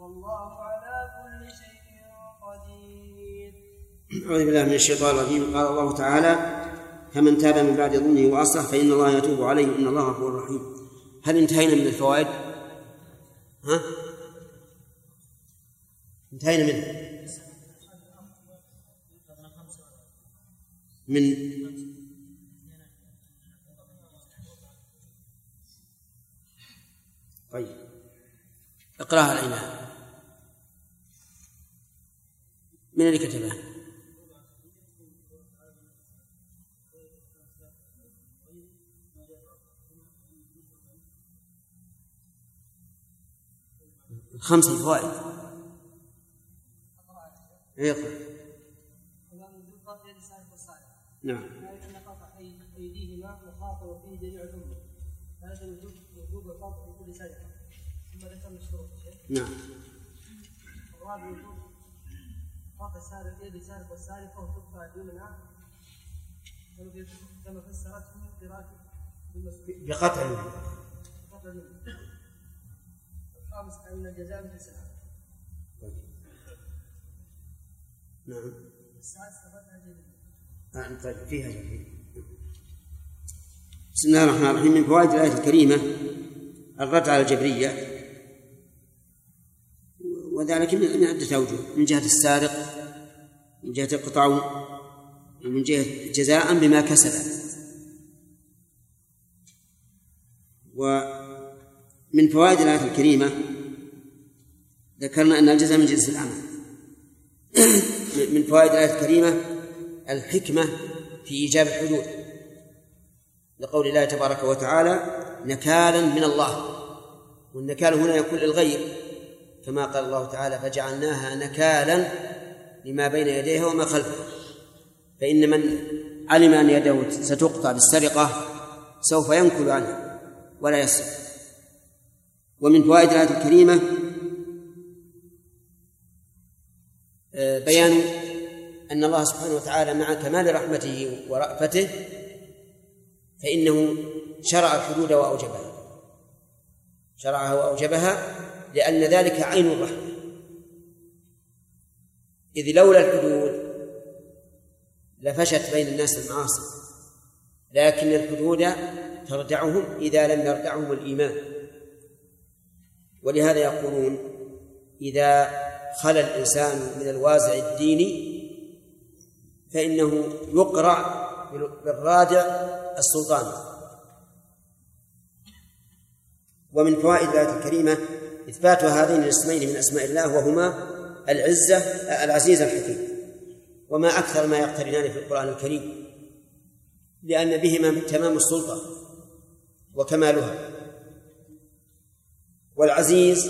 والله على كل شيء قدير. أعوذ بالله من الشيطان الرجيم. قال الله تعالى: فمن تاب من بعد ظلمه وأصلح فإن الله يتوب عليه إن الله غفور رحيم. هل انتهينا من الفوائد؟ انتهينا منه من طيب اقرأها الإمام. من اللي كتبها؟ خمس فوائد. نعم. أيديهما وخاطر فيه جميع الأمة. هذا وجوب القطع في كل سنة. ثم ذكرنا الشروط. نعم. الرابع وجوب قطع سارق يد سارق والسارقة وتقطع أيديهما كما فسرته قراءته بقطع. الخامس أن الجزاء مثل سلام. نعم. السادس ثبتها جميعا. طيب فيها جميع. بسم الله الرحمن الرحيم. من فوائد الآية الكريمة الرد على الجبرية، وذلك من عدة أوجه: من جهة السارق، من جهة القطع، ومن جهة جزاء بما كسب. ومن فوائد الآية الكريمة ذكرنا أن الجزاء من جنس العمل. من فوائد الآية الكريمة الحكمة في إيجاب الحدود، لقول الله تبارك وتعالى: نكالا من الله. والنكال هنا يكون للغير، كما قال الله تعالى: فجعلناها نكالا لما بين يديها وما خلفها. فإن من علم أن يده ستقطع بالسرقة سوف ينكل عنها ولا يسرق. ومن فوائد الآية الكريمة بيان أن الله سبحانه وتعالى مع كمال رحمته ورأفته فإنه شرع الحدود شرعها وأوجبها، لأن ذلك عين الرحمة. إذ لولا الحدود لفشت بين الناس المعاصي، لكن الحدود تردعهم إذا لم يردعهم الإيمان. ولهذا يقولون: إذا خلى الإنسان من الوازع الديني فإنه يقرع بالرادع السلطان. ومن فوائد الآية الكريمة إثبات هذين الاسمين من أسماء الله، وهما العزة العزيز الحكيم، وما أكثر ما يقترنان في القرآن الكريم، لأن بهما تمام السلطة وكمالها. والعزيز